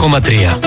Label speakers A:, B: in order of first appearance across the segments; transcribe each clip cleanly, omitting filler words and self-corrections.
A: 102,3.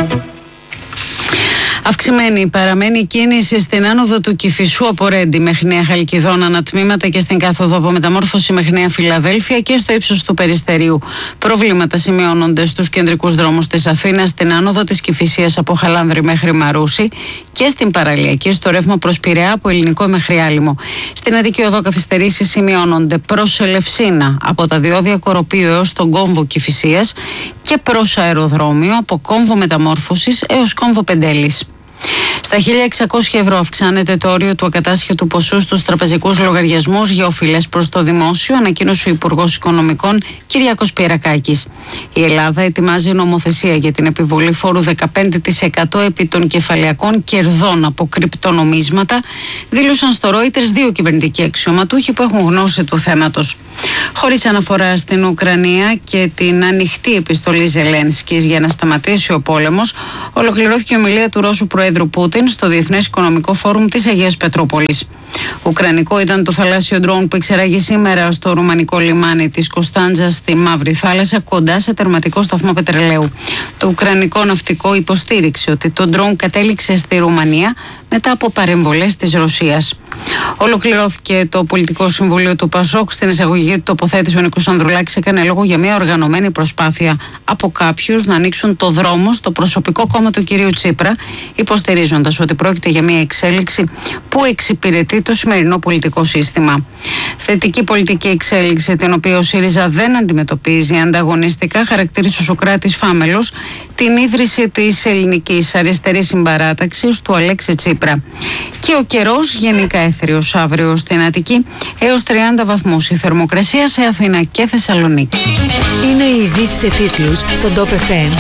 B: Αυξημένη παραμένει η κίνηση στην άνοδο του Κηφισού από Ρέντι μέχρι Νέα Χαλκιδόνα ανατμήματα και στην κάθοδο από Μεταμόρφωση μέχρι Νέα Φιλαδέλφια και στο ύψος του Περιστερίου. Προβλήματα σημειώνονται στους κεντρικούς δρόμους της Αθήνας, στην άνοδο της Κηφισίας από Χαλάνδρη μέχρι Μαρούσι και στην παραλιακή στο ρεύμα προς Πειραιά από Ελληνικό μέχρι Άλυμο. Στην Αττική Οδό καθυστερήσεις σημειώνονται προς Ελευσίνα από τα διόδια Κοροπίου έως τον κόμβο Κηφισίας και προς αεροδρόμιο από κόμβο Μεταμόρφωσης έως κόμβο Πεντέλης. Στα 1.600 ευρώ αυξάνεται το όριο του ακατάσχετου ποσού στους τραπεζικούς λογαριασμούς για οφειλές προς το δημόσιο, ανακοίνωσε ο Υπουργός Οικονομικών Κυριάκος Πιερακάκης. Η Ελλάδα ετοιμάζει νομοθεσία για την επιβολή φόρου 15% επί των κεφαλαιακών κερδών από κρυπτονομίσματα, δήλωσαν στο Reuters δύο κυβερνητικοί αξιωματούχοι που έχουν γνώση του θέματος. Χωρίς αναφορά στην Ουκρανία και την ανοιχτή επιστολή Ζελένσκης για να σταματήσει ο πόλεμος, ολοκληρώθηκε η ομιλία του Ρώσου Προέδρου Πούτιν στο Διεθνές Οικονομικό Φόρουμ της Αγίας Πετρούπολης. Ουκρανικό ήταν το θαλάσσιο ντρόουν που εξεράγει σήμερα στο ρουμανικό λιμάνι της Κωνσταντζας στη Μαύρη Θάλασσα, κοντά σε τερματικό σταθμό πετρελαίου. Το ουκρανικό ναυτικό υποστήριξε ότι το ντρόουν κατέληξε στη Ρουμανία μετά από παρεμβολές της Ρωσίας. Ολοκληρώθηκε το Πολιτικό Συμβουλίο του ΠΑΣΟΚ. Στην εισαγωγική του τοποθέτηση ο Νίκος Ανδρουλάκης έκανε λόγο για μια οργανωμένη προσπάθεια από κάποιους να ανοίξουν το δρόμο στο προσωπικό κόμμα του κυρίου Τσίπρα, υποστηρίζοντας ότι πρόκειται για μια εξέλιξη που εξυπηρετεί το σημερινό πολιτικό σύστημα. Θετική πολιτική εξέλιξη, την οποία ο ΣΥΡΙΖΑ δεν αντιμετωπίζει ανταγωνιστικά, χαρακτήρισε ο Σωκράτης Φάμελος την ίδρυση της ελληνικής αριστερής συμπαράταξης του Αλέξη Τσίπρα. Και ο καιρός γενικά έθριος αύριο στην Αττική, έως 30 βαθμούς η θερμοκρασία σε Αθήνα και Θεσσαλονίκη.
C: Είναι οι ειδήσεις σε τίτλους στον Top FM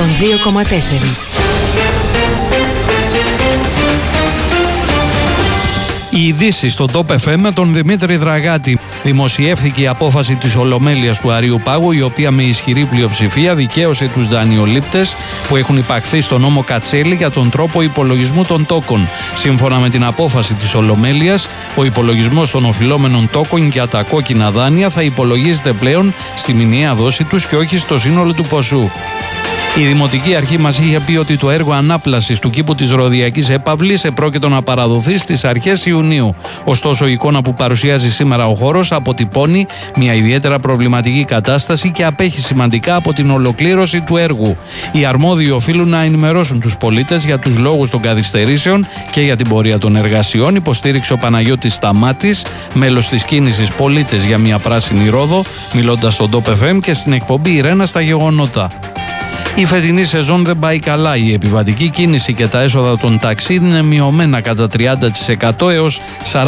C: 102,4.
D: Οι ειδήσεις στο Top FM με τον Δημήτρη Δραγάτη. Δημοσιεύθηκε η απόφαση της Ολομέλειας του Αρείου Πάγου, η οποία με ισχυρή πλειοψηφία δικαίωσε τους δανειολήπτες που έχουν υπαχθεί στο νόμο Κατσέλη για τον τρόπο υπολογισμού των τόκων. Σύμφωνα με την απόφαση της Ολομέλειας, ο υπολογισμός των οφειλόμενων τόκων για τα κόκκινα δάνεια θα υπολογίζεται πλέον στη μηνιαία δόση τους και όχι στο σύνολο του ποσού. Η Δημοτική Αρχή μας είχε πει ότι το έργο ανάπλασης του κήπου της Ροδιακής Έπαυλης επρόκειτο να παραδοθεί στις αρχές Ιουνίου. Ωστόσο, η εικόνα που παρουσιάζει σήμερα ο χώρος αποτυπώνει μια ιδιαίτερα προβληματική κατάσταση και απέχει σημαντικά από την ολοκλήρωση του έργου. Οι αρμόδιοι οφείλουν να ενημερώσουν τους πολίτες για τους λόγους των καθυστερήσεων και για την πορεία των εργασιών, υποστήριξε ο Παναγιώτης Σταμάτης, μέλος της κίνησης Πολίτες για μια Πράσινη Ρόδο, μιλώντας στον Top FM και στην εκπομπή Ιρένα στα γεγονότα. Η φετινή σεζόν δεν πάει καλά. Η επιβατική κίνηση και τα έσοδα των ταξί είναι μειωμένα κατά 30% έως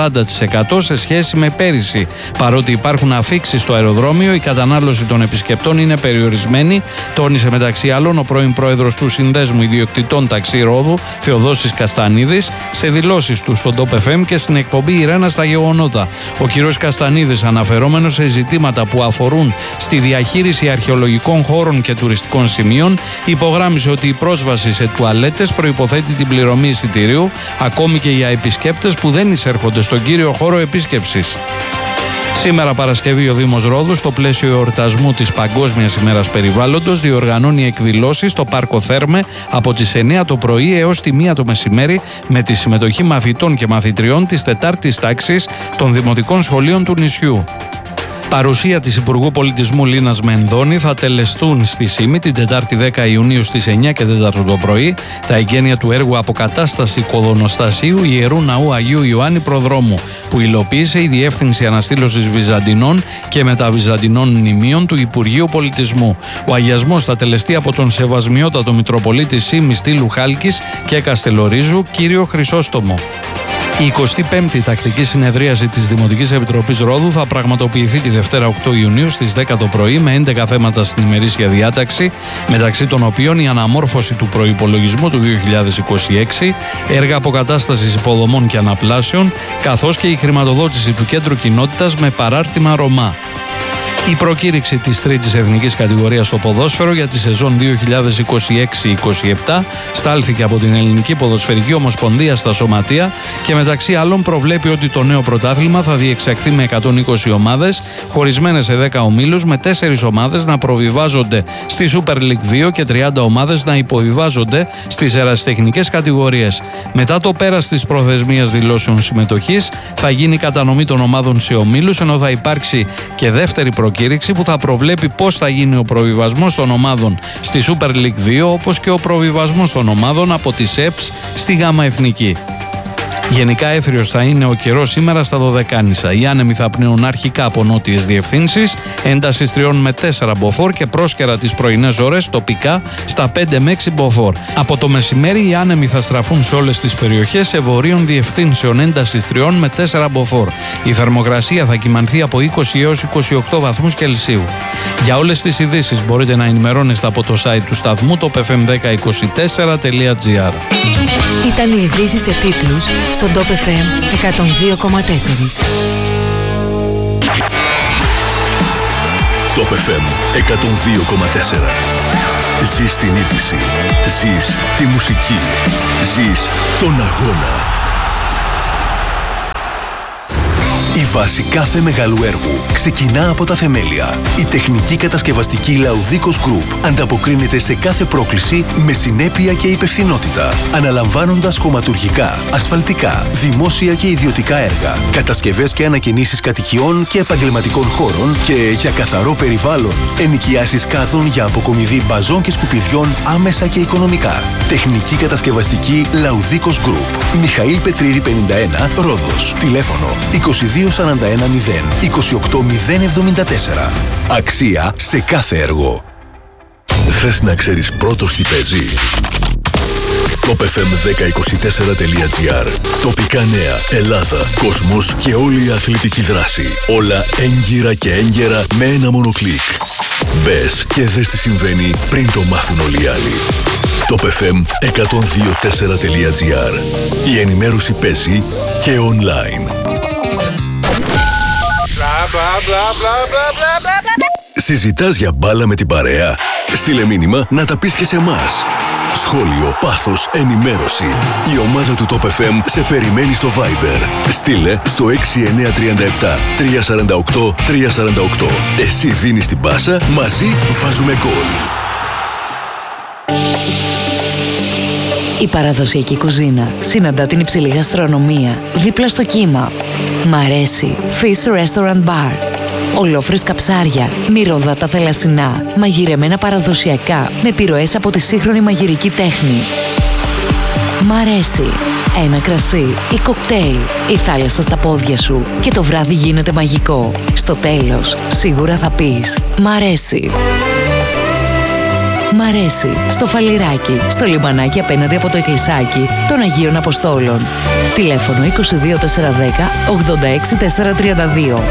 D: 40% σε σχέση με πέρυσι. Παρότι υπάρχουν αφίξεις στο αεροδρόμιο, η κατανάλωση των επισκεπτών είναι περιορισμένη, τόνισε μεταξύ άλλων ο πρώην πρόεδρος του Συνδέσμου Ιδιοκτητών Ταξί Ρόδου, Θεοδόσης Καστανίδης, σε δηλώσεις του στον Top FM και στην εκπομπή Ιρένα στα γεγονότα. Ο κ. Καστανίδης, αναφερόμενος σε ζητήματα που αφορούν στη διαχείριση αρχαιολογικών χώρων και τουριστικών σημείων, υπογράμμισε ότι η πρόσβαση σε τουαλέτες προϋποθέτει την πληρωμή εισιτηρίου, ακόμη και για επισκέπτες που δεν εισέρχονται στον κύριο χώρο επίσκεψης. Σήμερα Παρασκευή ο Δήμος Ρόδου, στο πλαίσιο εορτασμού της Παγκόσμιας ημέρας περιβάλλοντος, διοργανώνει εκδηλώσεις στο Πάρκο Θέρμε από τις 9 το πρωί έως τη 1 το μεσημέρι, με τη συμμετοχή μαθητών και μαθητριών της 4ης τάξης των Δημοτικών Σχολείων του νησιού. Παρουσία της Υπουργού Πολιτισμού Λίνας Μενδώνη θα τελεστούν στη ΣΥΜΗ την Τετάρτη 10 Ιουνίου στις 9 και 4 το πρωί τα εγγένεια του έργου αποκατάσταση οικοδονοστασίου Ιερού Ναού Αγίου Ιωάννη Προδρόμου, που υλοποίησε η Διεύθυνση Αναστήλωσης Βυζαντινών και Μεταβυζαντινών Μνημείων του Υπουργείου Πολιτισμού. Ο αγιασμός θα τελεστεί από τον Σεβασμιότατο Μητροπολίτη ΣΥΜΗ Στήλου Χάλκης και Καστελορίζου, κύριο Χρυσόστομο. Η 25η τακτική συνεδρίαση της Δημοτικής Επιτροπής Ρόδου θα πραγματοποιηθεί τη Δευτέρα 8 Ιουνίου στις 10 το πρωί με 11 θέματα στην ημερήσια διάταξη, μεταξύ των οποίων η αναμόρφωση του προϋπολογισμού του 2026, έργα αποκατάστασης υποδομών και αναπλάσεων, καθώς και η χρηματοδότηση του Κέντρου Κοινότητας με παράρτημα Ρωμά. Η προκήρυξη της τρίτης εθνικής κατηγορίας στο ποδόσφαιρο για τη σεζόν 2026-27 στάλθηκε από την Ελληνική Ποδοσφαιρική Ομοσπονδία στα Σωματεία και μεταξύ άλλων προβλέπει ότι το νέο πρωτάθλημα θα διεξαχθεί με 120 ομάδες χωρισμένες σε 10 ομίλους, με 4 ομάδες να προβιβάζονται στη Super League 2 και 30 ομάδες να υποβιβάζονται στις ερασιτεχνικές κατηγορίες. Μετά το πέρας της προθεσμίας δηλώσεων συμμετοχής θα γίνει η κατανομή των ομάδων σε ομίλους, ενώ θα υπάρξει και δεύτερη προκήρυξη που θα προβλέπει πώς θα γίνει ο προβιβασμός των ομάδων στη Super League 2, όπως και ο προβιβασμός των ομάδων από τις ΕΠΣ στη Γάμα Εθνική. Γενικά έθριος θα είναι ο καιρός σήμερα στα Δωδεκάνησα. Οι άνεμοι θα πνέουν αρχικά από νότιες διευθύνσεις, έντασης 3 με 4 μποφόρ και πρόσκαιρα τις πρωινές ώρες τοπικά στα 5 με 6 μποφόρ. Από το μεσημέρι οι άνεμοι θα στραφούν σε όλες τις περιοχές σε βορείων διευθύνσεων έντασης 3 με 4 μποφόρ. Η θερμοκρασία θα κυμανθεί από 20 έως 28 βαθμούς Κελσίου. Για όλες τις ειδήσεις μπορείτε να ενημερώνεστε από το site του σταθμού topfm1024.gr.
C: Ήταν οι ειδήσεις σε τίτλους στον Top FM 102,4.
A: Top FM 102,4. Ζεις την είδηση. Ζεις τη μουσική. Ζεις τον αγώνα. Η βάση κάθε μεγάλου έργου ξεκινά από τα θεμέλια. Η τεχνική κατασκευαστική Laudicos Group ανταποκρίνεται σε κάθε πρόκληση με συνέπεια και υπευθυνότητα, αναλαμβάνοντας χωματουργικά, ασφαλτικά, δημόσια και ιδιωτικά έργα, κατασκευές και ανακαινήσεις κατοικιών και επαγγελματικών χώρων και για καθαρό περιβάλλον, ενοικιάσεις κάδων για αποκομιδή μπαζών και σκουπιδιών άμεσα και οικονομικά. Τεχνική κατασκευαστική Laudicos Group. Μιχαήλ Πετρίδη 51, Ρόδος. Τηλέφωνο 22 41 0 28 074. Αξία σε κάθε έργο. Θες να ξέρεις πρώτος τι παίζει? topfm1024.gr. Τοπικά νέα, Ελλάδα, κόσμος και όλη η αθλητική δράση. Όλα έγκυρα και έγκαιρα με ένα μόνο κλικ. Μπες και δες τι συμβαίνει πριν το μάθουν όλοι οι άλλοι. topfm1024.gr. Η ενημέρωση παίζει και online. Συζητάς για μπάλα με την παρέα? Στείλε μήνυμα να τα πεις και σε εμάς. Σχόλιο, πάθος, ενημέρωση. Η ομάδα του Top FM σε περιμένει στο Viber. Στείλε στο 6937 348 348. Εσύ δίνεις την πάσα, μαζί βάζουμε γκολ.
E: Η παραδοσιακή κουζίνα συναντά την υψηλή γαστρονομία δίπλα στο κύμα. Μ' αρέσει Fish Restaurant Bar. Ολόφρυσκα ψάρια, μυρωδάτα θελασσινά, μαγειρεμένα παραδοσιακά με επιρροές από τη σύγχρονη μαγειρική τέχνη. Μ' αρέσει. Ένα κρασί ή κοκτέιλ, η θάλασσα στα πόδια σου και το βράδυ γίνεται μαγικό. Στο τέλος, σίγουρα θα πεις «Μ' αρέσει». Μ' αρέσει στο Φαλιράκι, στο λιμανάκι απέναντι από το εκκλησάκι των Αγίων Αποστόλων. Τηλέφωνο 22410 86432.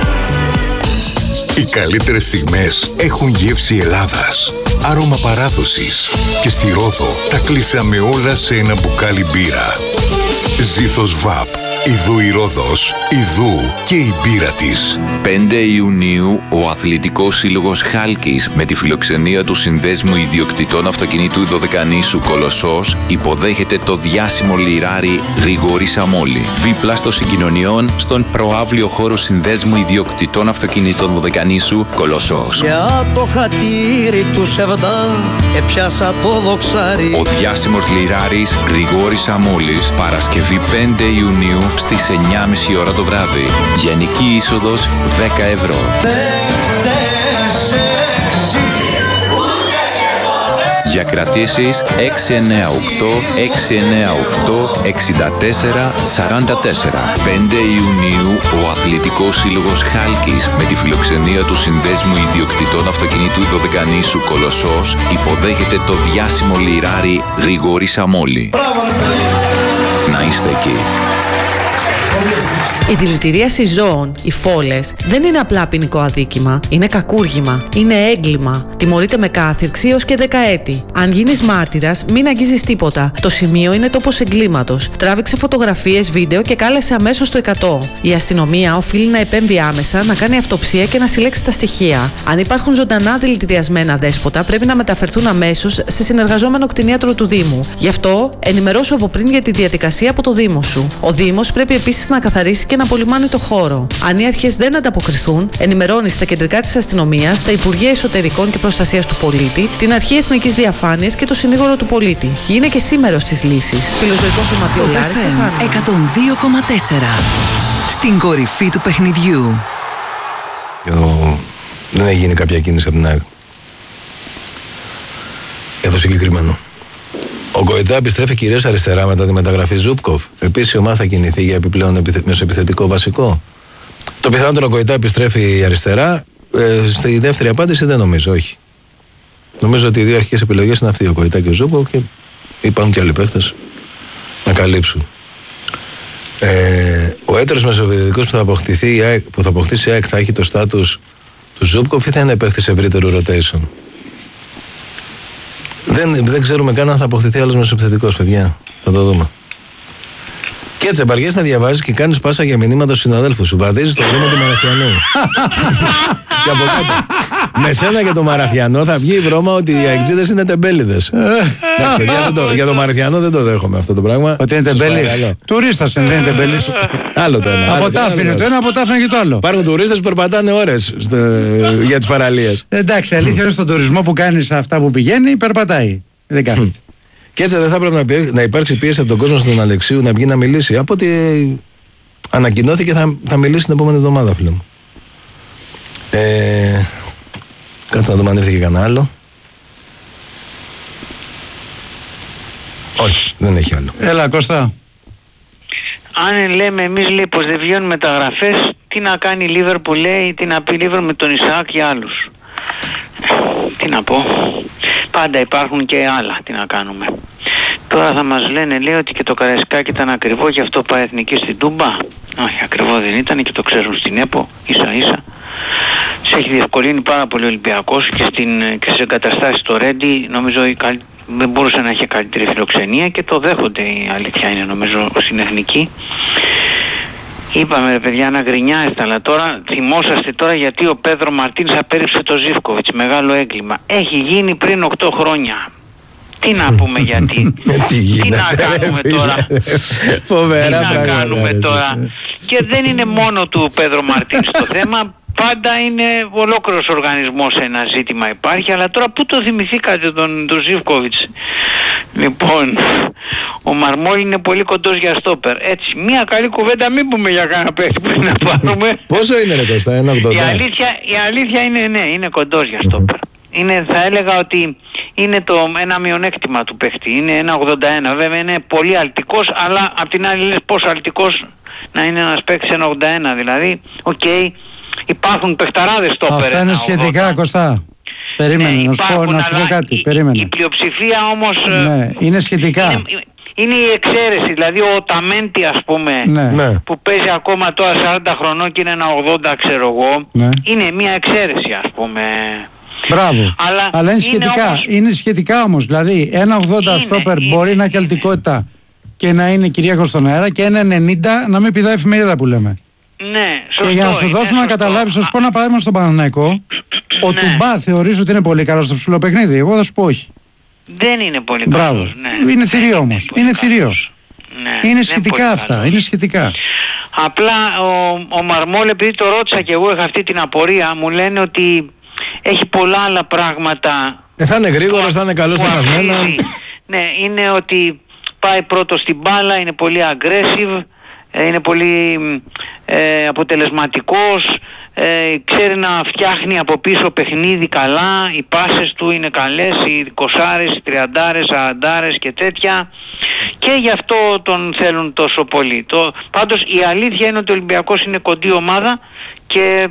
F: Οι καλύτερες στιγμές έχουν γεύση Ελλάδας. Άρωμα παράδοσης. Και στη Ρόδο τα κλείσαμε όλα σε ένα μπουκάλι μπύρα. Ζήθος ΒΑΠ. Ιδού η Ρόδος, ιδού και η μπύρα της.
G: 5 Ιουνίου ο Αθλητικός Σύλλογος Χάλκης με τη φιλοξενία του Συνδέσμου Ιδιοκτητών Αυτοκινήτου Δωδεκανήσου Κολοσσός υποδέχεται το διάσημο λιράρι Γρηγόρη Σαμόλη. Δίπλα στο συγκοινωνιών στον προαύλιο χώρο Συνδέσμου Ιδιοκτητών Αυτοκινήτων Δωδεκανήσου Κολοσσός.
H: Για το χατήρι του Σεβδά έπιασα το δοξάρι.
G: Ο διάσημος λιράρης Γρηγόρης Σαμόλης, Παρασκευή 5 Ιουνίου στις 9.30 ώρα το βράδυ. Γενική είσοδος 10 ευρώ. Για κρατήσεις 698-698-64-44. 5 Ιουνίου ο Αθλητικός Σύλλογος Χάλκης με τη φιλοξενία του Συνδέσμου Ιδιοκτητών Αυτοκινήτου Δωδεκανήσου Κολοσσός υποδέχεται το διάσημο λιράρι Γρηγόρη Σαμόλη. Να είστε εκεί.
I: Η δηλητηρίαση ζώων, οι φόλες, δεν είναι απλά ποινικό αδίκημα. Είναι κακούργημα. Είναι έγκλημα. Τιμωρείται με κάθυρξη έως και 10 έτη. Αν γίνεις μάρτυρας, μην αγγίζεις τίποτα. Το σημείο είναι τόπος εγκλήματος. Τράβηξε φωτογραφίες, βίντεο και κάλεσε αμέσως το 100. Η αστυνομία οφείλει να επέμβει άμεσα, να κάνει αυτοψία και να συλλέξει τα στοιχεία. Αν υπάρχουν ζωντανά δηλητηριασμένα δέσποτα, πρέπει να μεταφερθούν αμέσως σε συνεργαζόμενο κτηνίατρο του Δήμου. Γι' αυτό, ενημερώσου από πριν για τη διαδικασία από το Δήμο σου. Ο Δήμος πρέπει επίσης να καθαρίσει και να απολυμάνει το χώρο. Αν οι αρχές δεν ανταποκριθούν, ενημερώνει τα κεντρικά της αστυνομίας, τα Υπουργεία Εσωτερικών και Προστασίας του Πολίτη, την Αρχή Εθνικής Διαφάνειας και το Συνήγορο του Πολίτη. Γίνε και σήμερος της λύσης. Φιλοζωικό Σωματείο Λάρισας,
C: 102,4. Στην κορυφή του παιχνιδιού.
J: Δεν έχει γίνει κάποια κίνηση από την ΑΕΚ για το συγκεκριμένο. Ο Γκοϊτά επιστρέφει κυρίως αριστερά μετά τη μεταγραφή Ζούπκοφ. Επίσης η ομάδα θα κινηθεί για επιπλέον μεσοεπιθετικό βασικό. Το πιθανότερο ο Γκοϊτά επιστρέφει αριστερά. Στη δεύτερη απάντηση δεν νομίζω, όχι. Νομίζω ότι οι δύο αρχικές επιλογές είναι αυτοί, ο Γκοϊτά και ο Ζούπκοφ, και υπάρχουν και άλλοι παίχτες να καλύψουν. Ο έτερος μεσοεπιθετικός που θα αποκτήσει η ΑΕΚ θα έχει το στάτους του Ζούπκοφ ή θα είναι παίχτης ευρύτερου rotation? Δεν ξέρουμε καν αν θα αποκτηθεί άλλος μεσοεπιθετικός, παιδιά. Θα το δούμε. Και έτσι επαργές να διαβάζεις και κάνεις πάσα για μηνύματα στους συναδέλφους σου. Βαδίζεις το δρόμο του Μαραθιανού. Και από κάτω. Με σένα και το Μαραθιανό θα βγει η βρώμα ότι οι αεκτζίδες είναι τεμπέληδες. Για το Μαραθιανό δεν το δέχομαι αυτό το πράγμα.
K: Ότι είναι τεμπέλης. Τουρίστας δεν είναι τεμπέλης.
J: Άλλο το ένα.
K: Από τα άφηνε το ένα, από τα άφηνε και το άλλο.
J: Υπάρχουν τουρίστες που περπατάνε ώρες για τις παραλίες.
K: Εντάξει, αλήθεια είναι στον τουρισμό που κάνεις αυτά που πηγαίνει, περπατάει. Δεν κάθεται.
J: Και έτσι δεν θα πρέπει να υπάρξει πίεση από τον κόσμο στον Αλεξίου να βγει να μιλήσει. Από ό,τι ανακοινώθηκε θα μιλήσει την επόμενη εβδομάδα, φίλε μου. Κάτσε να δούμε αν ήρθε και κανένα άλλο. Όχι, δεν έχει άλλο.
K: Έλα, Κώστα.
L: Αν λέμε εμείς, λέει, πως δεν βγαίνουν μεταγραφές, τι να κάνει η Λίβερπουλ, λέει, τι να πει η Λίβερπουλ με τον Ισαάκ και άλλους. Τι να πω. Πάντα υπάρχουν και άλλα, τι να κάνουμε. Τώρα θα μας λένε, λέει, ότι και το Καραϊσκάκι ήταν ακριβό, γι' αυτό πάει εθνική στην Τούμπα. Όχι, ακριβό δεν ήταν και το ξέρουν στην ΕΠΟ, ίσα ίσα. Σε έχει διευκολύνει πάρα πολύ ο Ολυμπιακός και στις εγκαταστάσεις στο Ρέντι, νομίζω δεν μπορούσε να έχει καλύτερη φιλοξενία και το δέχονται, η αλήθεια είναι, νομίζω, στην εθνική. Είπαμε, παιδιά, να γκρινιάζετε, αλλά τώρα θυμόσαστε τώρα γιατί ο Πέδρο Μαρτίνς απέρριψε το Ζίβκοβιτς. Μεγάλο έγκλημα. Έχει γίνει πριν 8 χρόνια. Τι να πούμε γιατί. Τι να κάνουμε τώρα.
J: Φοβερά πράγματα.
L: Τι να κάνουμε τώρα. Και δεν είναι μόνο του Πέδρο Μαρτίνς το θέμα. Πάντα είναι ολόκληρος οργανισμός, ένα ζήτημα υπάρχει, αλλά τώρα πού το θυμηθήκατε τον Ζίβκοβιτς? Λοιπόν, ο Μαρμόλ είναι πολύ κοντός για στόπερ. Έτσι, μια καλή κουβέντα μην πούμε για κανένα παίχτη που να πάρουμε.
J: Πόσο είναι, ρε Κώστα, 1,80?
L: Η αλήθεια είναι, ναι, είναι κοντός για στόπερ. Θα έλεγα ότι είναι ένα μειονέκτημα του παίχτη. Είναι 1,81. Βέβαια είναι πολύ αλτικός, αλλά απ' την άλλη λες πόσο αλτικός να είναι ένας παίκτης 1,81. Δηλαδή, υπάρχουν παιχταράδες στο όπερ.
K: Αυτά είναι σχετικά, Κωστά. Περίμενε, να σου πω κάτι. Περίμενε.
L: Η πλειοψηφία όμως...
K: Ναι, είναι σχετικά.
L: Είναι η εξαίρεση, δηλαδή ο Οταμέντι, ας πούμε, που παίζει ακόμα τώρα 40 χρονών και είναι ένα 80, ξέρω εγώ, είναι μια εξαίρεση, ας πούμε.
K: Μπράβο. Αλλά είναι σχετικά. Όμως... Είναι σχετικά όμως. Δηλαδή, ένα 80 στόπερ μπορεί να έχει αλτικότητα και να είναι Κυριάκος στον αέρα, και ένα 90 να μην πηδάει εφημερίδα που λέμε.
L: Ναι, σωστό.
K: Και για να σου δώσω να καταλάβεις, θα σου πω ένα παράδειγμα στον Παναθηναϊκό. Ο Τουμπά θεωρείς ότι είναι πολύ καλό στο ψηλό παιχνίδι? Εγώ θα σου πω όχι.
L: Δεν είναι πολύ καλό.
K: Μπράβο. Ναι. Είναι θηρίο όμως. Είναι θηρίο. Ναι, είναι σχετικά αυτά. Καλός. Είναι σχετικά.
L: Απλά ο Μαρμόλ, επειδή το ρώτησα και εγώ, είχα αυτή την απορία, μου λένε ότι έχει πολλά άλλα πράγματα.
J: Θα είναι γρήγορος, θα είναι καλός στεγασμένα.
L: Ναι, είναι ότι πάει πρώτο στην μπάλα, είναι πολύ aggressive, είναι πολύ αποτελεσματικός, ξέρει να φτιάχνει από πίσω παιχνίδι καλά, οι πάσες του είναι καλές, οι 20, 30, 40 και τέτοια, και γι' αυτό τον θέλουν τόσο πολύ. Πάντως η αλήθεια είναι ότι ο Ολυμπιακός είναι κοντή ομάδα και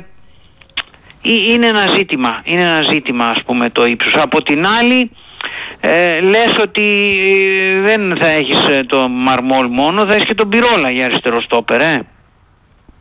L: είναι ένα ζήτημα, ας πούμε, το ύψος. Από την άλλη λες ότι δεν θα έχεις το Μαρμόλ μόνο, θα έχεις και τον Πυρόλα για αριστερό στόπερ,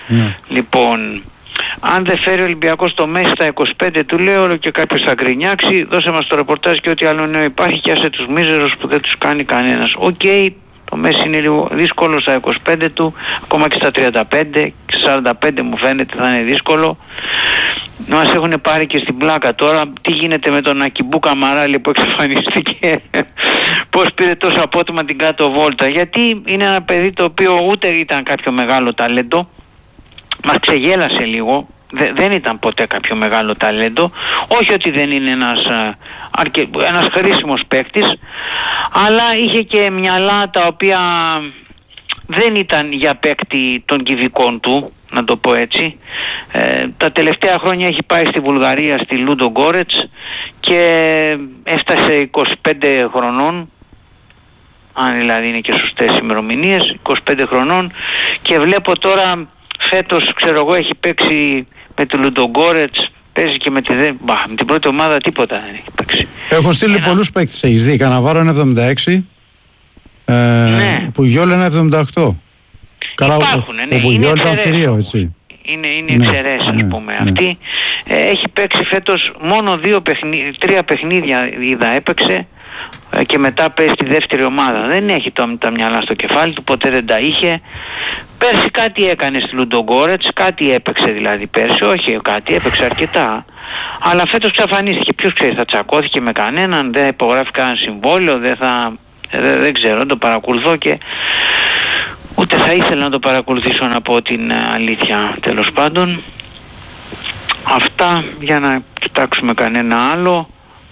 L: Λοιπόν, αν δεν φέρει ο Ολυμπιακός το Μέση στα 25 του λέω, όλο και κάποιος θα γκρινιάξει, δώσε μας το ρεπορτάζ και ό,τι άλλο νέο υπάρχει και άσε τους μίζερους που δεν τους κάνει κανένας. Οκ, το Μέση είναι λίγο δύσκολο στα 25 του, ακόμα και στα 35, και στα 45 μου φαίνεται θα είναι δύσκολο. Μας έχουν πάρει και στην πλάκα τώρα. Τι γίνεται με τον Ακιμπού Καμαράλη που εξαφανίστηκε, πώς πήρε τόσο απότομα την κάτω βόλτα? Γιατί είναι ένα παιδί το οποίο ούτε ήταν κάποιο μεγάλο ταλέντο, μας ξεγέλασε λίγο, δεν ήταν ποτέ κάποιο μεγάλο ταλέντο, όχι ότι δεν είναι ένας χρήσιμος παίκτης, αλλά είχε και μυαλά τα οποία δεν ήταν για παίκτη των κυβικών του, να το πω έτσι. Τα τελευταία χρόνια έχει πάει στη Βουλγαρία, στη Λούντο Γκόρετς, και έφτασε 25 χρονών, αν δηλαδή είναι και σωστές ημερομηνίες, 25 χρονών, και βλέπω τώρα φέτος, ξέρω εγώ, έχει παίξει με τη Λούντο Γκόρετς, παίζει και με την πρώτη ομάδα, τίποτα δεν έχει παίξει.
K: Έχω στείλει πολλούς παίκτες, έχεις δει. Καναβάρο είναι 76,
L: ναι.
K: Πουγιόλ είναι 78. Καλά,
L: ναι,
K: ο Πουγιόλ ήταν θηρίο, έτσι.
L: Είναι εξαιρέσεις, ας πούμε. Αυτή έχει παίξει φέτος μόνο 3 παιχνίδια είδα έπαιξε, και μετά παίζει στη δεύτερη ομάδα. Δεν έχει τα μυαλά στο κεφάλι του, ποτέ δεν τα είχε. Πέρσι κάτι έκανε στη Λούντο Γκόρετς, κάτι έπαιξε δηλαδή πέρσι, όχι κάτι, έπαιξε αρκετά. Αλλά φέτος ξαφανίστηκε, ποιος ξέρει, θα τσακώθηκε με κανέναν, δεν υπογράφει κανένα συμβόλαιο, δεν ξέρω, δεν το παρακολουθώ και ούτε θα ήθελα να το παρακολουθήσω, να πω την αλήθεια. Τέλος πάντων, αυτά, για να κοιτάξουμε κανένα άλλο.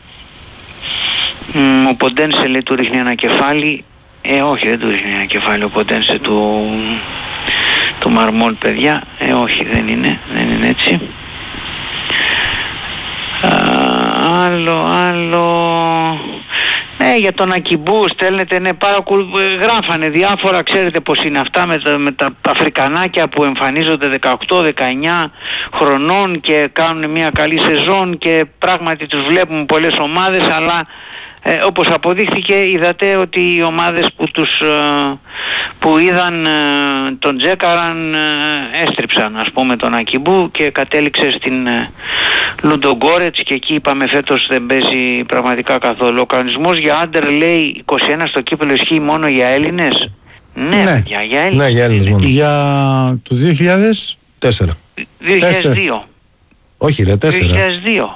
L: Ο Ποντένσε λέει του ρίχνει ένα κεφάλι. Όχι, δεν του ρίχνει ένα κεφάλι ο Ποντένσε του Μαρμόλ, παιδιά. Όχι, δεν είναι έτσι. Άλλο. Ναι, για τον Ακιμπού στέλνετε, ναι, γράφανε διάφορα, ξέρετε πως είναι αυτά με τα Αφρικανάκια που εμφανίζονται 18-19 χρονών και κάνουν μια καλή σεζόν και πράγματι τους βλέπουμε πολλές ομάδες, αλλά όπως αποδείχθηκε, είδατε ότι οι ομάδες που είδαν τον τζέκαραν, έστριψαν, ας πούμε, τον Ακιμπού και κατέληξε στην Λούντο Γκόρετς, και εκεί είπαμε φέτος δεν παίζει πραγματικά καθόλου. Ο κανονισμός για άντερ, λέει, 21 στο κύπελλο ισχύει μόνο για Έλληνες. Ναι, για Έλληνες.
J: Ναι, για Έλληνες μόνο.
K: Για το 2004.
L: 2002.
J: Όχι ρε, 4.
L: 2002.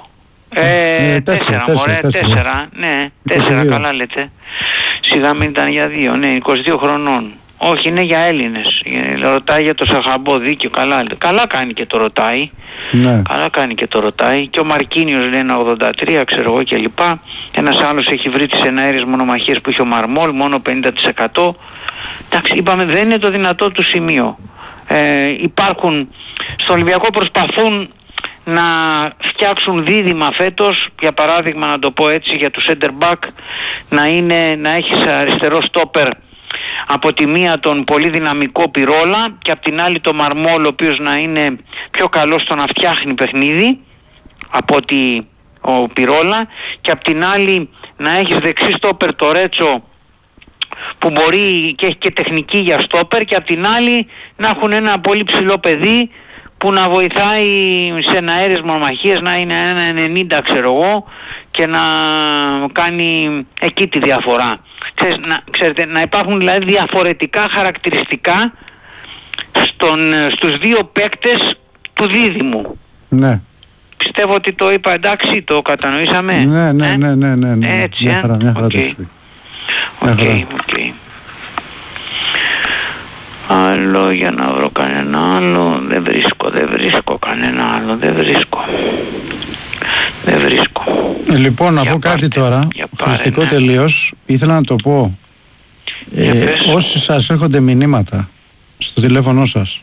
L: 4, ναι, 4, καλά λέτε. Σιγά μην ήταν για 2, ναι, 22 χρονών. Όχι, είναι για Έλληνες. Ρωτάει για το Σαχαμπό, δίκιο, καλά κάνει και το ρωτάει.
K: Ναι.
L: Καλά κάνει και το ρωτάει. Και ο Μαρκίνιος λέει ένα 83, ξέρω εγώ και λοιπά. Ένας άλλος έχει βρει τις εναέριες μονομαχίες που είχε ο Μαρμόλ, μόνο 50%. Εντάξει, είπαμε, δεν είναι το δυνατό του σημείο. Υπάρχουν, στο Ολυμπιακό προσπαθούν να φτιάξουν δίδυμα φέτος, για παράδειγμα, να το πω έτσι, για το center back να έχεις αριστερό στόπερ από τη μία τον πολύ δυναμικό Πυρόλα και από την άλλη το Μαρμόλ, ο οποίος να είναι πιο καλός στο να φτιάχνει παιχνίδι από ότι ο Πυρόλα, και από την άλλη να έχεις δεξί στόπερ το Ρέτσο που μπορεί και έχει και τεχνική για στόπερ, και από την άλλη να έχουν ένα πολύ ψηλό παιδί που να βοηθάει σε εναέριες μονομαχίες, να είναι ένα 90 ξέρω εγώ, και να κάνει εκεί τη διαφορά. Ξέρετε, να υπάρχουν δηλαδή διαφορετικά χαρακτηριστικά στους δύο παίκτες του δίδυμου.
K: Ναι.
L: Πιστεύω ότι το είπα εντάξει, το κατανοήσαμε.
K: Ναι.
L: Έτσι,
K: μια χαρά
L: Οκ. Άλλο, για να βρω κανένα άλλο, δεν βρίσκω κανένα άλλο, δεν βρίσκω.
K: Λοιπόν, να πω κάτι τώρα, χρηστικό τελείως, ήθελα να το πω. Όσοι σας έρχονται μηνύματα στο τηλέφωνο σας,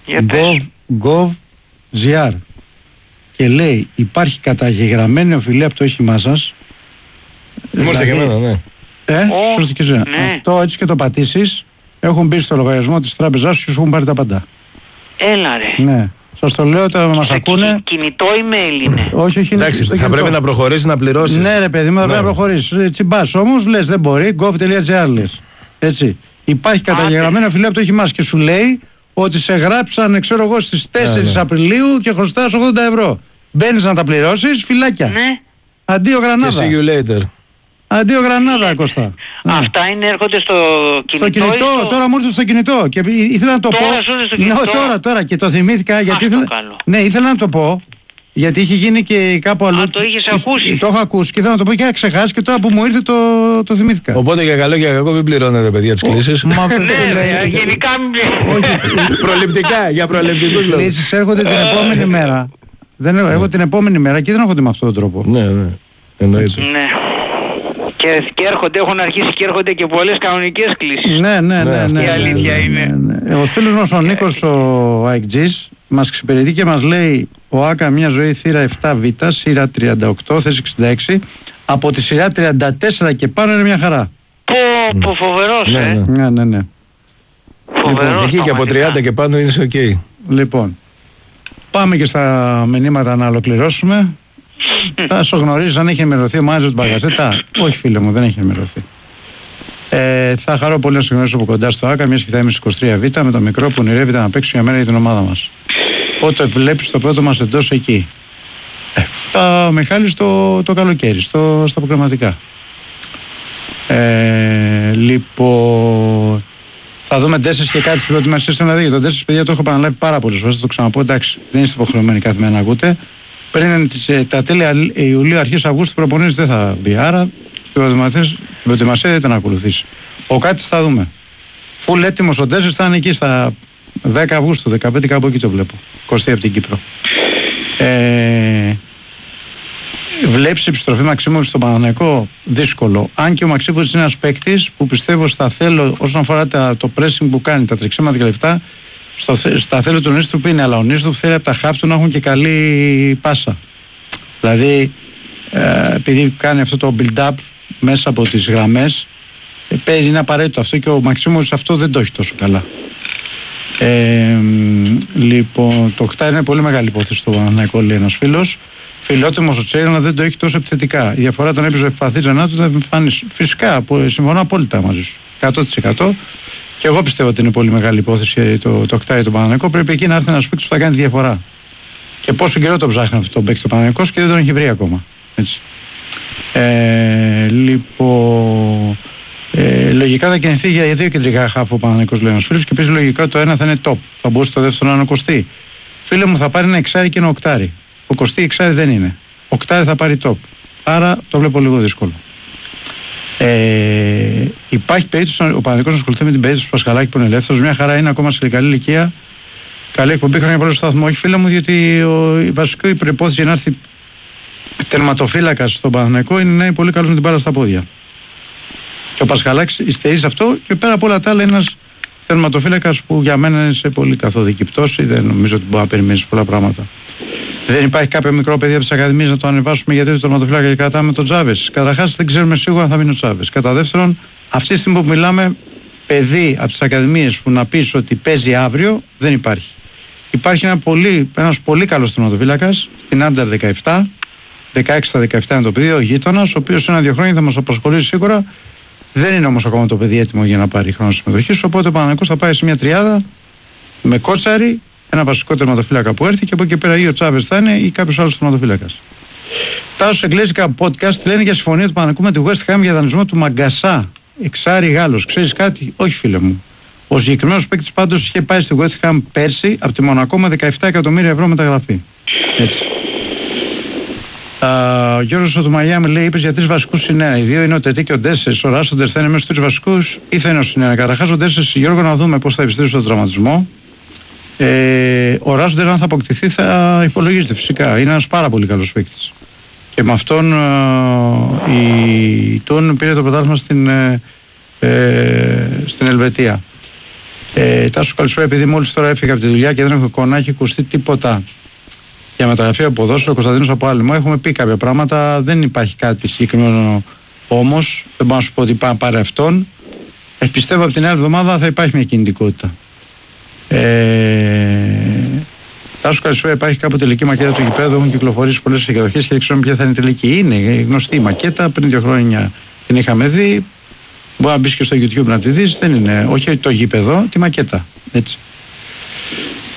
K: gov.gr, και λέει υπάρχει καταγεγραμμένη οφειλή από το όχημά σας.
J: Μόλις και εμένα, ναι.
K: Αυτό έτσι και το πατήσεις, έχουν μπει στο λογαριασμό της τράπεζάς σου και σου έχουν πάρει τα παντά.
L: Έλα ρε.
K: Ναι. Σας το λέω, τώρα μας ακούνε.
L: Κινητό email είναι.
K: Όχι,
J: εντάξει, θα πρέπει να προχωρήσεις να πληρώσεις.
K: Ναι ρε παιδί μου, θα πρέπει να προχωρήσεις. Τσιμπάς όμως, λες δεν μπορεί, gov.gr λες. Έτσι. Υπάρχει καταγεγραμμένο οφειλή από το όχημά και σου λέει ότι σε γράψαν, ξέρω εγώ, στις 4 Απριλίου και χρωστάς 80 ευρώ. Μπαίνεις να τα πληρώσεις, φυλάκια.
L: Ναι.
K: Αντίο Γρανάδα.
J: Και see you later.
K: Αντίο Γρανάδα, Κώστα.
L: Αυτά έρχονται στο κινητό.
K: Στο κινητό, τώρα μου ήρθε στο κινητό. Και ήθελα να το πω. Ναι, τώρα. Και το θυμήθηκα γιατί ήθελα να το πω. Γιατί είχε γίνει και κάπου αλλού.
L: Το είχες ακούσει.
K: Το έχω ακούσει και ήθελα να το πω και είχα ξεχάσει και τώρα που μου ήρθε το θυμήθηκα.
J: Οπότε για καλό και για κακό μην πληρώνετε, παιδιά, τις κλήσεις.
L: Ναι, γενικά μην.
J: Προληπτικά, για προληπτικούς λόγους.
K: Οι κλήσεις έρχονται την επόμενη μέρα. Έρχονται την επόμενη μέρα και δεν έρχονται με αυτόν τον τρόπο.
J: Ναι, εννοείται.
L: Ναι. Και έρχονται, έχουν αρχίσει και έρχονται και πολλές κανονικές κλήσεις.
K: Ναι.
L: Η αλήθεια είναι.
K: Ο φίλος μας ο Νίκος ο Αεκτζής μας εξυπηρετεί και μας λέει ο ΆΚΑ μια ζωή θύρα 7β, σειρά 38, θέση 66, από τη σειρά 34 και πάνω είναι μια χαρά.
L: Πω φοβερός,
K: Ναι.
L: Φοβερός.
J: Εκεί και από 30 και πάνω είναι ok.
K: Λοιπόν, πάμε και στα μηνύματα να ολοκληρώσουμε. Θα σου γνωρίζεις αν έχει ενημερωθεί ο μάνατζερ του Μπαγκασέτα. Όχι, φίλε μου, δεν έχει ενημερωθεί. Θα χαρώ πολύ να σε γνωρίσω από κοντά στο ΆΚΑ, μια και θα είμαι στις 23β με το μικρό που ονειρεύεται να παίξει για μένα για την ομάδα μας. Πότε βλέπεις το πρώτο μας εντός εκεί. Τα Μιχάλη το καλοκαίρι, στα προγραμματικά. Λοιπόν, θα δούμε Ντέσσερς και κάτι στην προετοιμασία στο 1-2. Το Ντέσσερς, παιδιά, το έχω επαναλάβει πάρα πολλές φορές, θα το ξαναπώ. Εντάξει, δεν είστε υποχρεωμένοι κάθε μέρα να ακούτε. Πριν τα τέλη Ιουλίου, αρχές Αυγούστου, προπονήσεις δεν θα μπει. Άρα την προετοιμασία δεν θα ακολουθήσει. Ο Κάτης θα δούμε. Φουλ έτοιμος ο Ντέσσερς θα είναι εκεί στα 10 Αυγούστου, 15 κάπου εκεί το βλέπω. Κωστή από την Κύπρο. Βλέπεις επιστροφή Μαξίμοβιτς στον Παναθηναϊκό, δύσκολο. Αν και ο Μαξίμοβιτς είναι ένας παίκτης που πιστεύω στα θέλω όσον αφορά το pressing που κάνει, τα τρεξίματα και λεφτά, στα θέλω του Νίστου που είναι, αλλά ο Νίστου θέλει από τα χαφ του να έχουν και καλή πάσα. Δηλαδή, επειδή κάνει αυτό το build-up μέσα από τις γραμμές, είναι απαραίτητο αυτό και ο Μαξίμοβιτς αυτό δεν το έχει τόσο καλά. Λοιπόν, το κτάρι είναι πολύ μεγάλη υπόθεση στο Παναθηναϊκό, λέει ένας φίλος. Φιλότιμος ο Τσέιρονα δεν το έχει τόσο επιθετικά. Η διαφορά τον έπαιζε ευπαθή Ζανάτου θα εμφανίσει. Φυσικά, συμφωνώ απόλυτα μαζί σου. 100%. Και εγώ πιστεύω ότι είναι πολύ μεγάλη υπόθεση το κτάρι του Παναθηναϊκού. Πρέπει εκεί να έρθει ένας παίκτης που θα κάνει τη διαφορά. Και πόσο καιρό το ψάχνει αυτό το παίκτη του Παναθηναϊκός και δεν τον έχει βρει ακόμα. Έτσι. Λοιπόν. Λογικά θα κινηθεί για 2 κεντρικά χάφ ο Παναθηναϊκός, λέει ένας φίλος, και επίσης λογικά το ένα θα είναι top. Θα μπορούσε το δεύτερο να είναι ο Κωστή. Φίλε μου, θα πάρει ένα εξάρι και ένα οκτάρι. Ο Κωστή εξάρι δεν είναι. Οκτάρι θα πάρει top. Άρα το βλέπω λίγο δύσκολο. Υπάρχει περίπτωση ο Παναθηναϊκός να ασχοληθεί με την περίπτωση του Πασχαλάκη που είναι ελεύθερος. Μια χαρά είναι ακόμα σε καλή ηλικία. Καλή εκπομπή, χρόνια πολλά στο σταθμό. Όχι, φίλε μου, διότι η βασική προϋπόθεση για να έρθει τερματοφύλακας στον Παναθηναϊκό είναι να είναι πολύ καλός με την μπάλα στα πόδια. Και ο Πασχαλάκης υστερεί σε αυτό και πέρα από όλα τα άλλα είναι ένας τερματοφύλακας που για μένα είναι σε πολύ καθοδική πτώση. Δεν νομίζω ότι μπορεί να περιμένει πολλά πράγματα. Δεν υπάρχει κάποιο μικρό παιδί από τις Ακαδημίες να το ανεβάσουμε γιατί το τερματοφύλακα και κρατάμε τον Τζάβες. Καταρχάς δεν ξέρουμε σίγουρα αν θα μείνει ο Τζάβες. Κατά δεύτερον, αυτή τη στιγμή που μιλάμε, παιδί από τις Ακαδημίες που να πεις ότι παίζει αύριο δεν υπάρχει. Υπάρχει ένας πολύ καλός τερματοφύλακας στην Άντερ 17. 16 στα 17 είναι το παιδί, ο γείτονας, ο οποίος σε 1-2 χρόνια θα μας απασχολήσει σίγουρα. Δεν είναι όμως ακόμα το παιδί έτοιμο για να πάρει χρόνο συμμετοχής. Οπότε ο Παναθηναϊκός θα πάει σε μια τριάδα με Κότσαρη, ένα βασικό τερματοφύλακα που έρθει και από εκεί πέρα ή ο Τσάβες θα είναι ή κάποιος άλλος τερματοφύλακας. Τα ως εγγλέζικα podcast λένε για συμφωνία του Παναθηναϊκού με τη West Ham για δανεισμό του Μαγκασά. Εξάρι Γάλλος. Ξέρεις κάτι? Όχι, φίλε μου. Ο συγκεκριμένος παίκτης πάντως είχε πάει στη West Ham πέρσι από τη Μονακό με 17 εκατομμύρια ευρώ μεταγραφή. Έτσι. Ο Γιώργος του Μαϊάμι λέει: είπες για 3 βασικούς είναι. Οι 2 είναι ο Τετή και ο Ντέσσερς. Ο Ράσοντερ θα είναι μέσα στους 3 βασικούς ή θα είναι ο Συνένα. Καταρχάς, ο Ντέσσερς, Γιώργο, να δούμε πώς θα επιστρέψει στον τραυματισμό. Ο Ράσοντερ, αν θα αποκτηθεί, θα υπολογίζεται φυσικά. Είναι ένας πάρα πολύ καλός παίκτης. Και με αυτόν η Τούν πήρε το πρωτάθλημα στην Ελβετία. Τάσο, καλησπέρα. Επειδή μόλις τώρα έφυγα από τη δουλειά και δεν έχω εικόνα, έχει ακουστεί τίποτα για μεταγραφή από ποδόσφαιρο. Ο Κωνσταντίνος από Άλυμο. Έχουμε πει κάποια πράγματα, δεν υπάρχει κάτι συγκεκριμένο όμως. Δεν μπορώ να σου πω ότι πάει να πάρει αυτόν. Πιστεύω από την άλλη εβδομάδα θα υπάρχει μια κινητικότητα. Τάσο, καλησπέρα. Υπάρχει κάπου τελική μακέτα του γηπέδου. Έχουν κυκλοφορήσει πολλές εκδοχές και δεν ξέρουμε ποια θα είναι η τελική. Είναι γνωστή η μακέτα. Πριν 2 χρόνια την είχαμε δει. Μπορεί να μπει και στο YouTube να τη δεις. Δεν είναι, όχι το γήπεδο, τη μακέτα. Έτσι.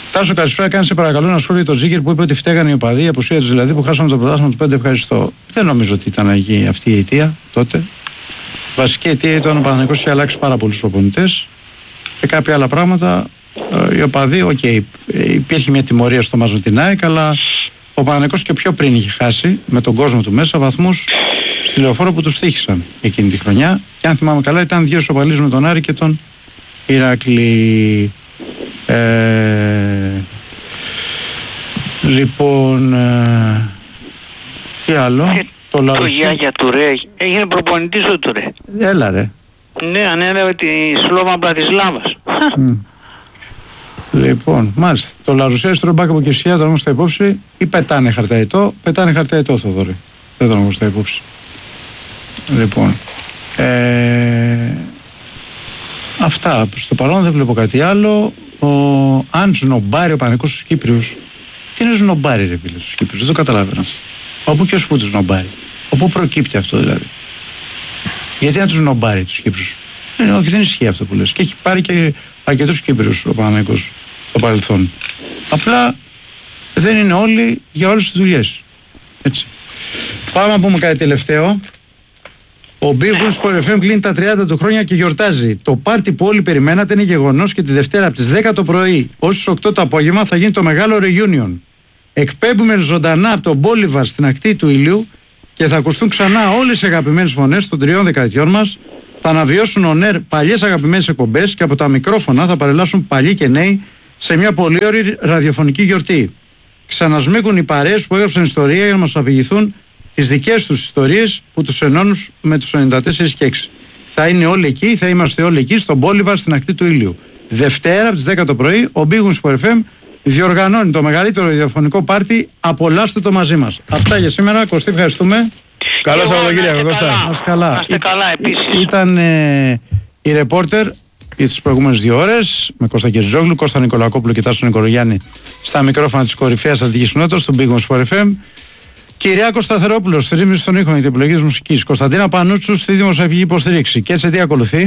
K: Τάσο, καλησπέρα. Κάνει σε παρακαλώ ένα σχόλιο το Ζίγκερ που είπε ότι φταίγανε οι οπαδοί, η απουσία του δηλαδή που χάσαμε το πρωτάθλημα του 5. Ευχαριστώ. Δεν νομίζω ότι ήταν εκεί αυτή η αιτία τότε. Βασική αιτία ήταν ο Παναθηναϊκός είχε αλλάξει πάρα πολλούς προπονητές και κάποια άλλα πράγματα. Οι οπαδοί, υπήρχε μια τιμωρία στο μάτς με την ΑΕΚ, αλλά ο Παναθηναϊκός και πιο πριν είχε χάσει με τον κόσμο του μέσα βαθμούς στη Λεωφόρο που τους στοίχησαν εκείνη τη χρονιά. Και αν θυμάμαι καλά, ήταν 2 ισοπαλίες με τον Άρη και τον Ηράκλη. Λοιπόν, τι άλλο.
L: Το Γιάγια του Ρε έγινε προπονητής ο του Ρε.
K: Έλα ρε.
L: Ναι, ανέλαβε τη Σλόβα Μπρατισλάβας.
K: Λοιπόν, μάλιστα. Το Λαρουσία στον Μπάκ από Κερσιά, το όμως στα υπόψη, ή πετάνε χαρταετό, Θοδωρή. Δεν το όμως στα υπόψη. Λοιπόν, αυτά. Στο παρόν δεν βλέπω κάτι άλλο. Αν σνομπάρει ο Παναθηναϊκός στους Κύπριους, τι είναι σνομπάρει ρε φίλε στους Κύπριους, δεν το καταλαβαίνω. Από ποιος που τους σνομπάρει, από πού προκύπτει αυτό δηλαδή. Γιατί να τους σνομπάρει τους Κύπριους. Όχι, δεν ισχύει αυτό που λες. Και έχει πάρει και αρκετούς Κύπριους ο Παναθηναϊκός στο παρελθόν. Απλά δεν είναι όλοι για όλες τις δουλειές. Έτσι. Πάμε να πούμε κάτι τελευταίο. Ο Big Win Sport FM κλείνει τα 30 του χρόνια και γιορτάζει. Το πάρτι που όλοι περιμένατε είναι γεγονός και τη Δευτέρα από τις 10 το πρωί ως τις 8 το απόγευμα θα γίνει το μεγάλο reunion. Εκπέμπουμε ζωντανά από τον Μπόλιβαρ στην ακτή του Ηλίου και θα ακουστούν ξανά όλες οι αγαπημένες φωνές των 3 δεκαετιών μας. Θα αναβιώσουν ο Νέρ παλιές αγαπημένες εκπομπές και από τα μικρόφωνα θα παρελάσουν παλιοί και νέοι σε μια πολύ ωραία ραδιοφωνική γιορτή. Ξανασμίγουν οι παρέες που έγραψαν ιστορία για να μας αφηγηθούν τις δικές τους ιστορίες που τους ενώνουν με τους 94 και 6. Θα είναι όλοι εκεί, θα είμαστε όλοι εκεί στον Μπόλιβαρ στην ακτή του Ήλιου. Δευτέρα από τις 10 το πρωί ο Big Win Sport FM διοργανώνει το μεγαλύτερο ραδιοφωνικό πάρτι. Απολαύστε το μαζί μας. Αυτά για σήμερα. Κωστή, ευχαριστούμε.
J: Καλό Σαββατοκύριακο, Κώστα.
K: Να είστε καλά.
L: Να είστε καλά επίσης.
K: Ήταν η ρεπόρτερ για τις προηγούμενες 2 ώρες με Κώστα Κερζόγλου, Κώστα Νικολακόπουλο και Τάσο Νικολογιάννη στα μικρόφωνα της κορυφαίας αθλητικής κοινότητας του Big Win Sport FM. Κυριάκος Σταθερόπουλος στη ρύθμιση των ήχων για την επιλογή της μουσικής. Κωνσταντίνα Πανούτσου στη δημοσιογραφική υποστήριξη. Και έτσι τι ακολουθεί.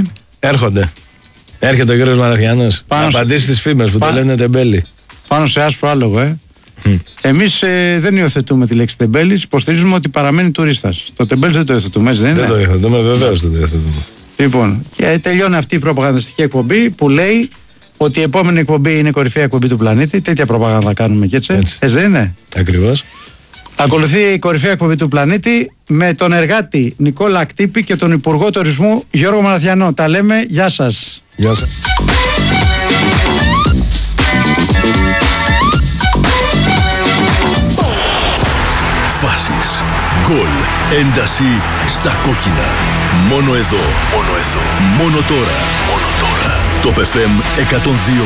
J: Έρχεται ο κύριος Μαραθιανός να απαντήσει τις φήμες που το λένε τεμπέλη.
K: Πάνω σε άσπρο άλογο, Εμείς δεν υιοθετούμε τη λέξη τεμπέλης, υποστηρίζουμε ότι παραμένει τουρίστας. Το τεμπέλης δεν το υιοθετούμε, έτσι δεν είναι?
J: Δεν το υιοθετούμε, βεβαίως δεν το υιοθετούμε.
K: Λοιπόν, και τελειώνει αυτή η προπαγανδιστική εκπομπή που λέει ότι η επόμενη εκπομπή είναι η κορυφαία εκπομπή του πλανήτη. Τέτοια προπαγάνδα κάνουμε και έτσι. Έτσι δεν είναι?
J: Ακριβώς.
K: Ακολουθεί η κορυφαία εκπομπή του πλανήτη με τον εργάτη Νικόλα Ακτύπη και τον Υπουργό Τουρισμού Γιώργο Μαραθιανό. Τα λέμε, γεια σας.
J: Γεια σας.
A: Φάσεις, γκολ, ένταση στα κόκκινα. Μόνο εδώ, μόνο τώρα. Το FM 102,4.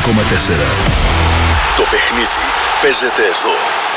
A: Το παιχνίδι παίζεται εδώ.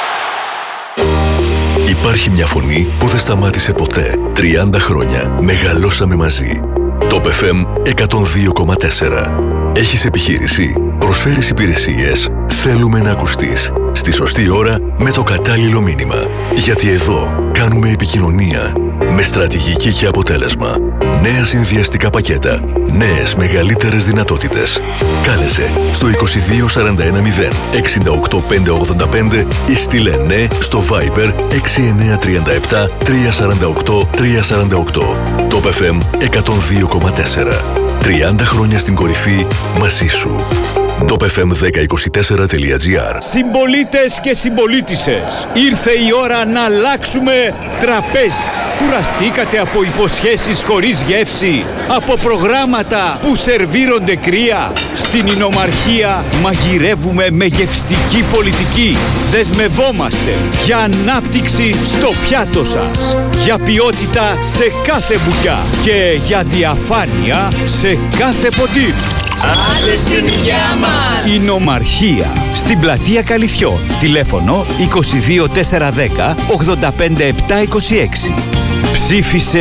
A: Υπάρχει μια φωνή που δεν σταμάτησε ποτέ. 30 χρόνια μεγαλώσαμε μαζί. Το FM 102,4. Έχεις επιχείρηση, προσφέρεις υπηρεσίες. Θέλουμε να ακουστείς στη σωστή ώρα με το κατάλληλο μήνυμα. Γιατί εδώ κάνουμε επικοινωνία με στρατηγική και αποτέλεσμα. Νέα συνδυαστικά πακέτα. Νέες μεγαλύτερες δυνατότητες. Κάλεσε στο 22410 68585 ή στείλε ναι στο Viber 6937 348 348. Το FM 102,4. 30 χρόνια στην κορυφή μαζί σου. topfm1024.gr.
M: Συμπολίτες και συμπολίτισσες, ήρθε η ώρα να αλλάξουμε τραπέζι. Κουραστήκατε από υποσχέσεις χωρίς γεύση, από προγράμματα που σερβίρονται κρύα? Στην Ινομαρχία μαγειρεύουμε με γευστική πολιτική. Δεσμευόμαστε για ανάπτυξη στο πιάτο σας, για ποιότητα σε κάθε μπουκιά και για διαφάνεια σε κάθε ποτήρι.
N: Άντε στην υγειά μας!
M: Ινομαρχία, στην πλατεία Καλυθιών. Τηλέφωνο 22410 85726. Ψήφισε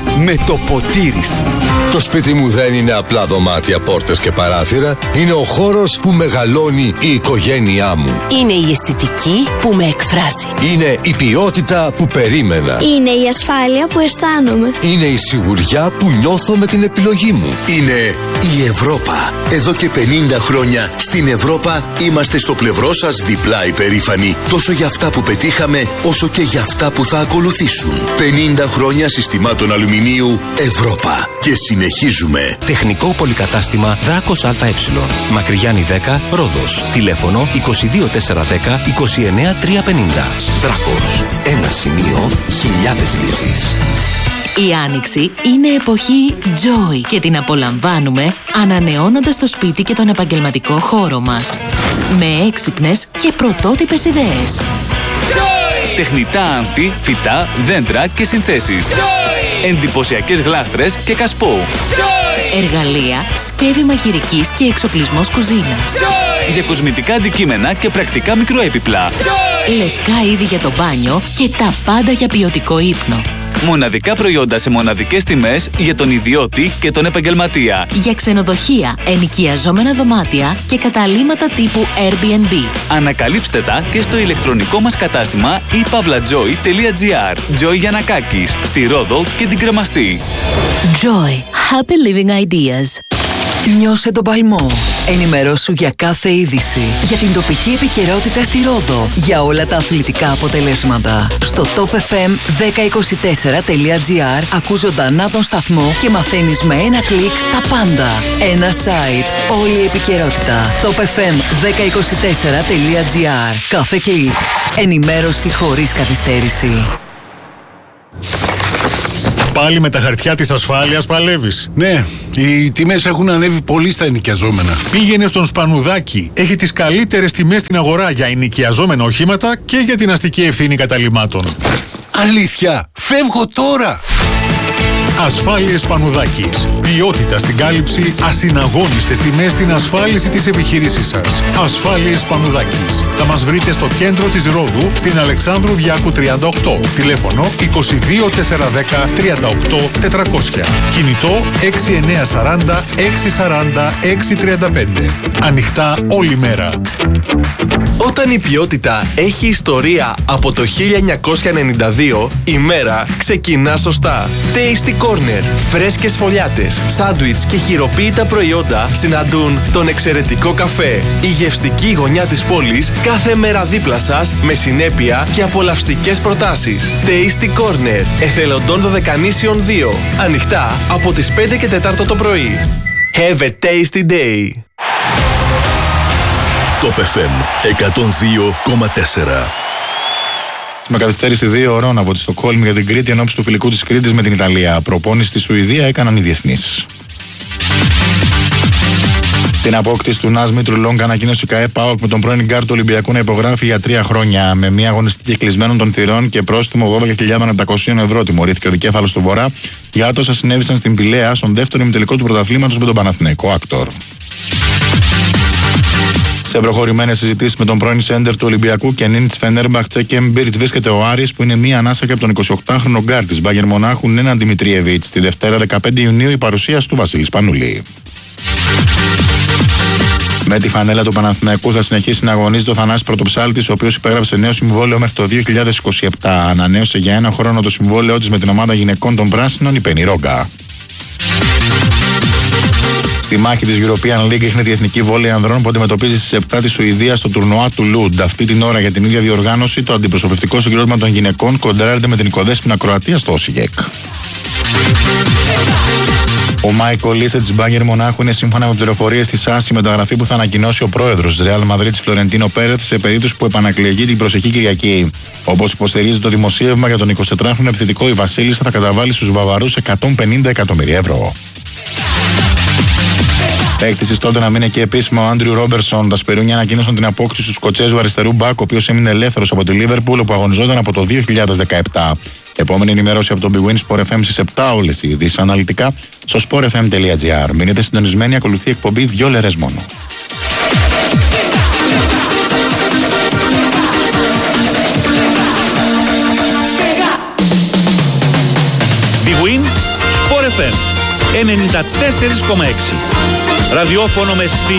M: με το ποτήρι σου.
O: Το σπίτι μου δεν είναι απλά δωμάτια, πόρτες και παράθυρα. Είναι ο χώρος που μεγαλώνει η οικογένειά μου.
P: Είναι η αισθητική που με εκφράζει.
O: Είναι η ποιότητα που περίμενα.
Q: Είναι η ασφάλεια που αισθάνομαι.
O: Είναι η σιγουριά που νιώθω με την επιλογή μου.
A: Είναι η Ευρώπα. Εδώ και 50 χρόνια στην Ευρώπα είμαστε στο πλευρό σας διπλά υπερήφανοι. Τόσο για αυτά που πετύχαμε, όσο και για αυτά που θα ακολουθήσουν. 50 χρόνια συστημάτων αλουμινίου Ευρώπα. Και συνεχίζουμε.
R: Τεχνικό πολυκατάστημα Δράκος ΑΕ. Μακρυγιάννη 10, Ρόδος. Τηλέφωνο 22410 29350. Δράκος. Ένα σημείο, χιλιάδες λύσεις.
E: Η Άνοιξη είναι εποχή Joy και την απολαμβάνουμε ανανεώνοντας το σπίτι και τον επαγγελματικό χώρο μας. Με έξυπνες και πρωτότυπες ιδέες.
S: Joy! Τεχνητά άνθη, φυτά, δέντρα και συνθέσεις. Joy! Εντυπωσιακές γλάστρες και κασπό. Joy!
E: Εργαλεία, σκεύη μαγειρικής και εξοπλισμός κουζίνας.
S: Joy! Για κοσμητικά αντικείμενα και πρακτικά μικροέπιπλα.
E: Joy! Λευκά είδη για το μπάνιο και τα πάντα για ποιοτικό ύπνο.
S: Μοναδικά προϊόντα σε μοναδικές τιμές για τον ιδιώτη και τον επαγγελματία.
E: Για ξενοδοχεία, ενοικιαζόμενα δωμάτια και καταλύματα τύπου Airbnb.
S: Ανακαλύψτε τα και στο ηλεκτρονικό μας κατάστημα ipavlajoy.gr. Joy Γιαννακάκης, στη Ρόδο και την Κρεμαστή.
E: Joy. Happy living ideas.
T: Νιώσε τον παλμό. Ενημερώσου για κάθε είδηση. Για την τοπική επικαιρότητα στη Ρόδο. Για όλα τα αθλητικά αποτελέσματα. Στο topfm1024.gr ακούς ζωντανά τον σταθμό και μαθαίνεις με ένα κλικ τα πάντα. Ένα site. Όλη η επικαιρότητα. topfm1024.gr. Κάθε κλικ. Ενημέρωση χωρίς καθυστέρηση.
U: Πάλι με τα χαρτιά της ασφάλειας παλεύεις?
V: Ναι, οι τιμές έχουν ανέβει πολύ στα ενοικιαζόμενα.
U: Πήγαινε στον Σπανουδάκη. Έχει τις καλύτερες τιμές στην αγορά για ενοικιαζόμενα οχήματα και για την αστική ευθύνη καταλυμάτων.
V: Αλήθεια, φεύγω τώρα!
U: Ασφάλειες Σπανουδάκης. Ποιότητα στην κάλυψη, ασυναγώνιστες τιμές στην ασφάλιση της επιχείρησής σας. Ασφάλειες Σπανουδάκης. Θα μας βρείτε στο κέντρο της Ρόδου, στην Αλεξάνδρου Διάκου 38. Τηλέφωνο 22410 38 400. Κινητό 6940 640 635. Ανοιχτά όλη μέρα.
W: Όταν η ποιότητα έχει ιστορία από το 1992, η μέρα ξεκινά σωστά. Tasty Corner. Φρέσκες φωλιάτες, σάντουιτς και χειροποίητα προϊόντα συναντούν τον εξαιρετικό καφέ. Η γευστική γωνιά της πόλης κάθε μέρα δίπλα σας με συνέπεια και απολαυστικές προτάσεις. Tasty Corner. Εθελοντών Δωδεκανήσιων 2. Ανοιχτά από τις 5 και 4 το πρωί. Have a tasty day.
A: Top FM 102,4.
X: Με καθυστέρηση 2 ώρων από τη Στοκχόλμη για την Κρήτη ενώπιση του φιλικού της Κρήτης με την Ιταλία. Προπόνηση στη Σουηδία έκαναν οι διεθνείς. Την απόκτηση του Νας Μήτρου Λόγκα ανακοίνωσε η ΚΑΕ ΠΑΟΚ με τον πρώην γκάρ του Ολυμπιακού να υπογράφει για 3 χρόνια. Με μια αγωνιστική κλεισμένων των θυρών και πρόστιμο 12.700 ευρώ τιμωρήθηκε ο δικέφαλος του Βορρά για όσα συνέβησαν στην Πηλαία στον δεύτερο ημιτελικό του πρωταθλήματος με τον Παναθηναϊκό Άκτορ. Σε προχωρημένες συζητήσεις με τον πρώην σέντερ του Ολυμπιακού και νυν της Φενέρμπαχτσε και Μπίριτς βρίσκεται ο Άρης που είναι μία ανάσα και από τον 28χρονο γκάρ της Μπάγερν Μονάχου Νέναν Δημητριέβιτς. Τη Δευτέρα 15 Ιουνίου η παρουσίαση του Βασίλη Σπανούλη. Με τη φανέλα του Παναθηναϊκού θα συνεχίσει να αγωνίζεται ο Θανάσης Πρωτοψάλτης, ο οποίος υπέγραψε νέο συμβόλαιο μέχρι το 2027. Ανανέωσε για 1 χρόνο το συμβόλαιό της με την ομάδα γυναικών των Πράσινων η Πέννη Ρόγκα. Στη μάχη της European League είναι η Εθνική Βόλεϊ Ανδρών που αντιμετωπίζει στις 7 τη Σουηδία στο τουρνουά του Λούντ. Αυτή την ώρα για την ίδια διοργάνωση το αντιπροσωπευτικό συγκρότημα των γυναικών κοντράρεται με την οικοδέσποινα Κροατία στο Όσιγεκ. Ο Μάικο Λίσε της Μπάγερν Μονάχου είναι σύμφωνα με πληροφορίες της ΆΣΗ μεταγραφή που θα ανακοινώσει ο πρόεδρος της Ρεάλ Μαδρίτης Φλωρεντίνο Πέρεθ σε περίπτωση που επανακλεγεί την προσεχή Κυριακή. Όπως υποστηρίζει το δημοσίευμα για τον 24χρονο επιθετικό, η Βασίλισσα θα καταβάλει στους Βαβαρούς 150 εκατομμύρια ευρώ. Παίκτης τότε να μην είναι και επίσημα ο Άντριου Ρόμπερσον. Τα Σπερούνια ανακοίνωσαν την απόκτηση του Σκοτσέζου αριστερού μπακ, ο οποίος έμεινε ελεύθερος από τη Λίβερπουλ, όπου αγωνιζόταν από το 2017. Επόμενη ενημέρωση από τον Big Win Sport FM στις 7 όλες οι ειδήσεις αναλυτικά στο sportfm.gr. Μείνετε συντονισμένοι, ακολουθεί εκπομπή 2 λερές μόνο.
S: Big Win
M: FM 94,6. Ραδιόφωνο με στυλ